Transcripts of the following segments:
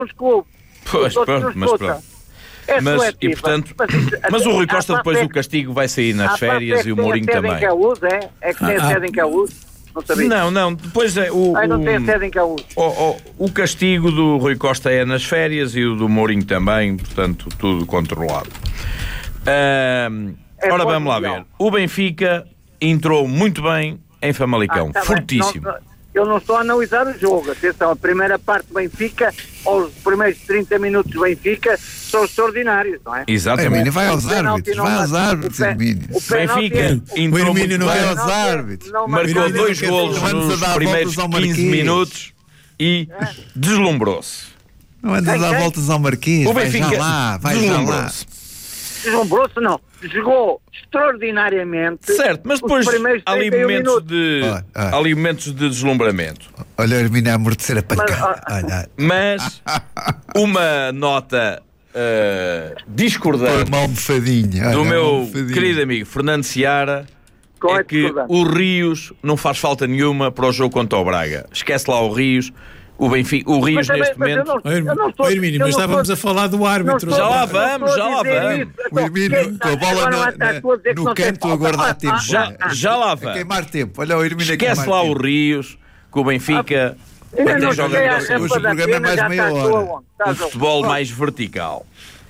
nos clubes. Pois, pronto, mas pronto. Mas o Rui Costa depois do castigo vai sair nas férias e o Mourinho também. É que tem a sede em Caús. Não, depois é não tem a sede em Caús. O castigo do Rui Costa é nas férias e o do Mourinho também, portanto, tudo controlado. Ora, vamos lá ver. O Benfica entrou muito bem em Famalicão, fortíssimo. Eu não estou a analisar o jogo. Atenção, a primeira parte do Benfica, ou os primeiros 30 minutos do Benfica, são extraordinários, não é? Exatamente. Vai aos árbitros, Hermínio. Benfica entrou muito não vai bem. aos árbitros. Marcou 2 golos nos primeiros 15 minutos e deslumbrou-se. Não andas a dar voltas ao Marquês. O Benfica vai já lá. Deslumbrou-se, não. Jogou extraordinariamente. Certo, mas depois há ali momentos de deslumbramento. Olha, Hermínio a amortecer a pancada. Mas uma nota discordante do meu querido amigo Fernando Seara é que o Rios não faz falta nenhuma para o jogo contra o Braga. Esquece lá o Rios. O Rios neste momento... Hermínio, mas estávamos a falar do árbitro. Já lá vamos. O Hermínio com a bola no canto a guardar tempo. Já lá vamos. A queimar tempo. Olha o Hermínio a esquece lá o Rios, que o Benfica até joga hoje o programa é mais meia hora. o futebol mais vertical.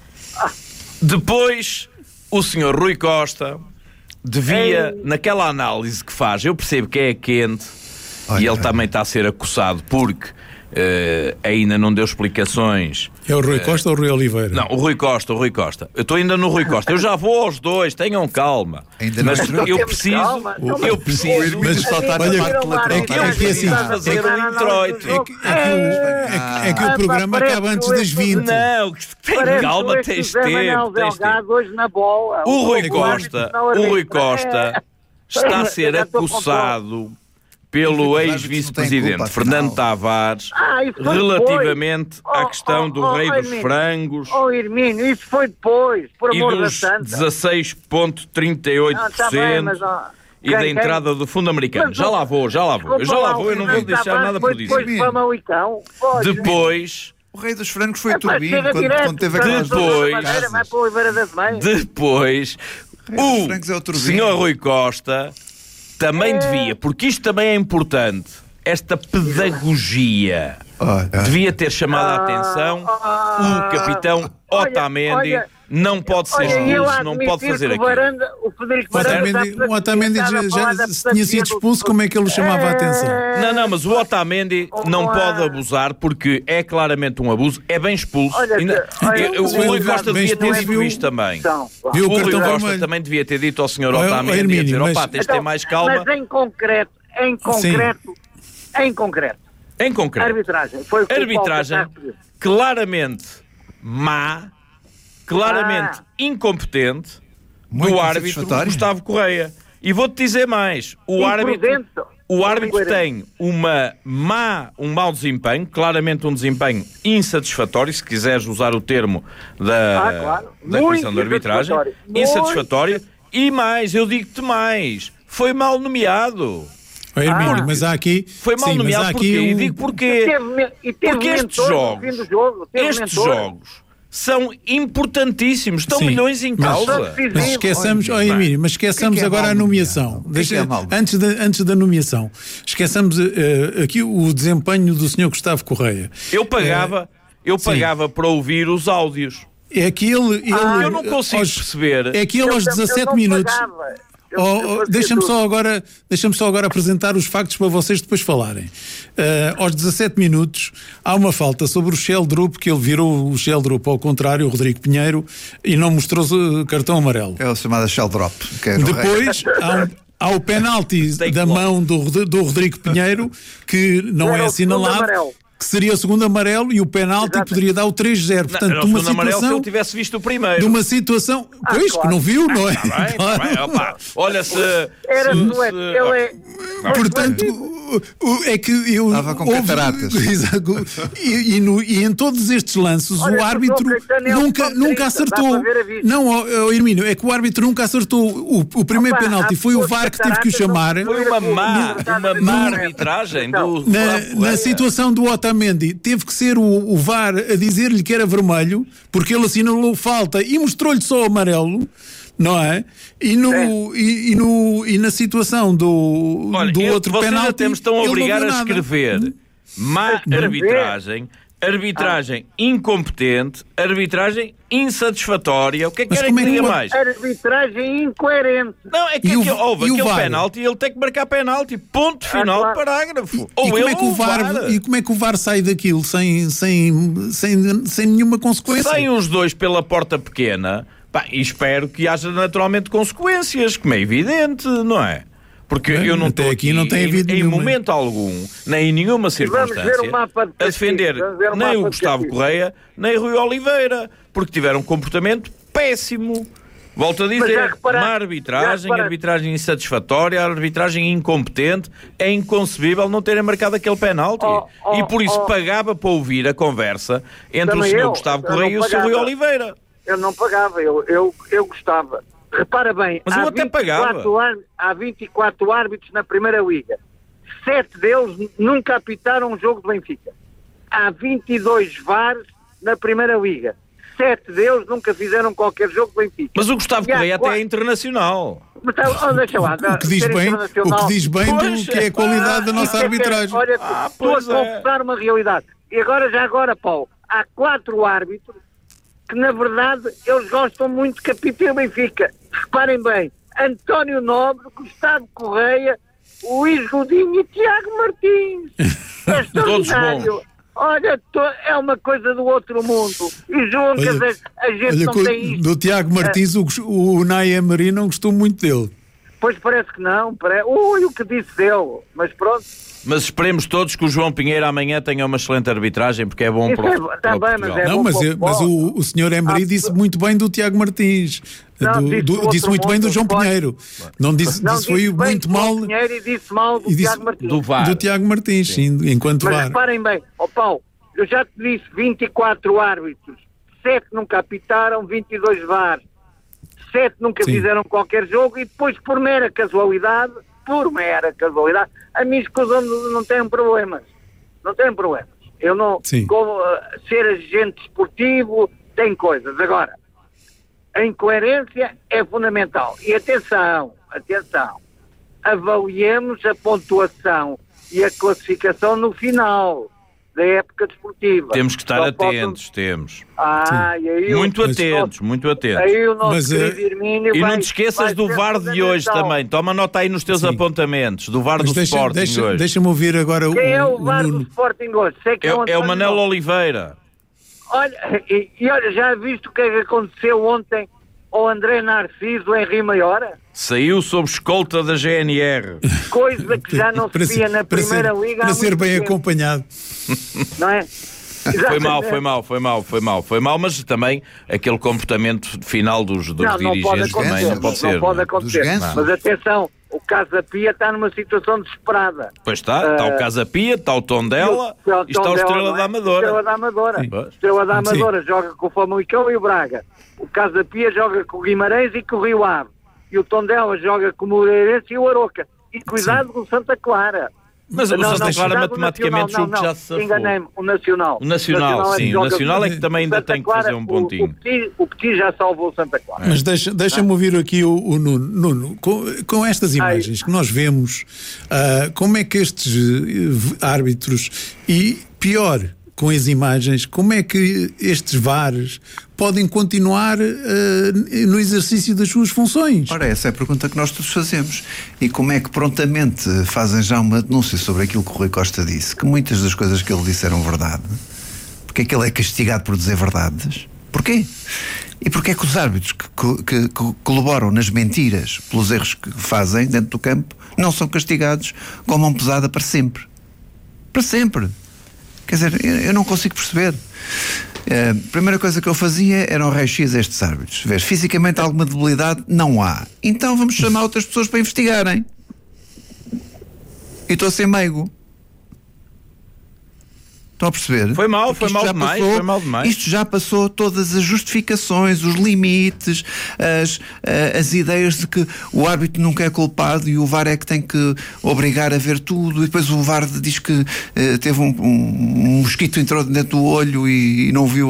Depois, o senhor Rui Costa devia, naquela análise que faz, eu percebo que é quente, e ele também está a ser acossado porque ainda não deu explicações. É o Rui Costa ou o Rui Oliveira? Não, o Rui Costa. Eu estou ainda no Rui Costa. Eu já vou aos dois, tenham calma. Mas eu preciso. Mas saltar a parte lateral. É que assim, fazer o introito. É que o programa acaba antes das 20. Não, tem calma, tens tempo. O Rui Costa está a ser acossado pelo ex-vice-presidente Fernando Tavares relativamente à questão do rei dos frangos Hermínio, isso foi depois, por e amor dos da santa. 16,38% e da entrada do fundo americano. Já lá vou, eu não vou deixar nada por dizer. Depois... O rei dos frangos foi o Turbino, quando teve aquelas Depois, o senhor Rui Costa também devia, porque isto também é importante, esta pedagogia devia ter chamado a atenção o capitão Otamendi. Não pode ser expulso, não pode fazer aquilo. O Otamendi já tinha sido expulso, como é que ele chamava a atenção? Não, mas o Otamendi não pode abusar porque é claramente um abuso, é bem expulso. O Rui Costa devia ter dito isto também. O Rui Costa também devia ter dito ao senhor Otamendi a dizer, tens de ter mais calma. Mas em concreto. Arbitragem claramente má, claramente incompetente do árbitro Gustavo Correia. E vou-te dizer mais, o árbitro tem um mau desempenho, claramente um desempenho insatisfatório, se quiseres usar o termo da comissão de arbitragem, insatisfatório, e mais, eu digo-te mais, foi mal nomeado. Hermínio, mas há aqui... Foi mal nomeado porquê? E digo porquê. Porque estes jogos são importantíssimos, estão milhões em causa. Mas esqueçamos, Hermínio, agora a nomeação. Antes da nomeação, esqueçamos aqui o desempenho do Sr. Gustavo Correia. Eu pagava para ouvir os áudios. É que ele eu não consigo perceber. É que ele aos 17 minutos... Deixa-me só agora apresentar os factos para vocês depois falarem. Aos 17 minutos há uma falta sobre o Sheldrup, que ele virou o Sheldrup ao contrário, o Rodrigo Pinheiro, e não mostrou cartão amarelo. É o chamado Sheldrop. Depois há o penalti da mão do Rodrigo Pinheiro, que não é assinalado, que seria o segundo amarelo, e o penalti poderia dar o 3-0. Portanto, não, o segundo amarelo se ele tivesse visto o primeiro. De uma situação... Pois, que não viu, não é? Tá bem, opa. Olha, Portanto, é que eu estava com cataratas. E em todos estes lances o árbitro nunca acertou. Não, Hermínio, é que o árbitro nunca acertou. O primeiro penalti foi o VAR que teve que o chamar. Foi uma má arbitragem na situação do Otamendi. Teve que ser o VAR a dizer-lhe que era vermelho, porque ele assinalou falta e mostrou-lhe só o amarelo. Não é? E na situação do outro penalti. Vocês estão a obrigar a escrever má arbitragem incompetente, arbitragem insatisfatória. O que é que querem que diga mais? Arbitragem incoerente. Não, é que houve aquele penalti e ele tem que marcar penalti. Ponto final, claro. Parágrafo. E como é que o VAR sai daquilo sem nenhuma consequência? Saem os dois pela porta pequena. E espero que haja naturalmente consequências, como é evidente, não é? Porque eu não estou aqui não tem havido em momento algum, nem em nenhuma circunstância, a defender nem o Gustavo Correia, nem Rui Oliveira, porque tiveram um comportamento péssimo. Volto a dizer, má arbitragem insatisfatória, arbitragem incompetente. É inconcebível não terem marcado aquele penalti. E por isso pagava para ouvir a conversa entre o senhor Gustavo Correia e o senhor Rui Oliveira. Eu não pagava, eu gostava. Repara bem, há 24 árbitros na Primeira Liga. 7 deles nunca apitaram um jogo do Benfica. Há 22 VARs na Primeira Liga. 7 deles nunca fizeram qualquer jogo do Benfica. Mas o Gustavo Correia até é internacional. Deixa lá, o que diz bem do que é a qualidade da nossa arbitragem. Olha, estou a confessar uma realidade. E agora, Paulo, há 4 árbitros que, na verdade, eles gostam muito de capitão Benfica. Reparem bem, António Nobre, Gustavo Correia, Luís Godinho e Tiago Martins. É extraordinário. Olha, é uma coisa do outro mundo. E Joncas, a gente não tem isto. Do Tiago Martins, o Unai Emery não gostou muito dele. Pois parece que não. Ui, o que disse dele. Mas pronto. Mas esperemos todos que o João Pinheiro amanhã tenha uma excelente arbitragem, porque é bom para o Portugal. Mas o senhor Emery disse muito bem do Tiago Martins. Disse muito bem do João Pinheiro. Não disse foi muito mal. E disse mal do Tiago Martins. Do Tiago Martins, sim, enquanto VAR. Mas reparem bem, Paulo, eu já te disse 24 árbitros, 7 nunca apitaram, 22 VAR, 7 nunca fizeram qualquer jogo e depois, por mera casualidade, a mim não têm problemas. Não têm problemas. Eu não... ser agente esportivo tem coisas. Agora, a incoerência é fundamental. E atenção, avaliemos a pontuação e a classificação no final da época desportiva. Temos que estar atentos, temos. Muito atentos. Aí o nosso querido Hermínio e não te esqueças do VAR de hoje também. Toma nota aí nos teus apontamentos, do VAR do Sporting hoje. Deixa-me ouvir agora o... Quem é o VAR do Sporting hoje? É o Manel Oliveira. Olha, olha, já viste o que é que aconteceu ontem ao André Narciso em Rio Maior? Saiu sob escolta da GNR. Coisa que já não se via na Primeira Liga. Para ser bem acompanhado. Não é? Foi mal, mas também aquele comportamento final dos dirigentes também não pode ser. Não pode acontecer. Mas atenção, o Casa Pia está numa situação desesperada. Pois está o Casa Pia, está o Tondela e está o Estrela da Amadora. Estrela da Amadora joga com o Famalicão e o Braga. O Casa Pia joga com o Guimarães e com o Rio Ave. E o Tondela joga com o Moreirense e o Aroca. E cuidado com o Santa Clara. Mas o Santa Clara matematicamente julgo que já se safou. Enganei-me, o Nacional. O Nacional é que também ainda tem que fazer um pontinho. O Petit já salvou o Santa Clara. Mas deixa-me ouvir aqui o Nuno. Nuno, com estas imagens que nós vemos, como é que estes árbitros, e pior, com as imagens, como é que estes VARs podem continuar no exercício das suas funções? Ora, essa é a pergunta que nós todos fazemos. E como é que prontamente fazem já uma denúncia sobre aquilo que o Rui Costa disse, que muitas das coisas que ele disse eram verdade? Porque é que ele é castigado por dizer verdades? Porquê? E porquê é que os árbitros que colaboram nas mentiras pelos erros que fazem dentro do campo não são castigados com a mão pesada para sempre? Para sempre! Quer dizer, eu não consigo perceber. A primeira coisa que eu fazia era um raio-x a estes árbitros. Ver, fisicamente alguma debilidade? Não há. Então vamos chamar outras pessoas para investigarem. E estou a ser meigo. Estão a perceber? Foi mal demais. Isto já passou todas as justificações, os limites, as ideias de que o árbitro nunca é culpado e o VAR é que tem que obrigar a ver tudo, e depois o VAR diz que teve um mosquito entrou dentro do olho e não viu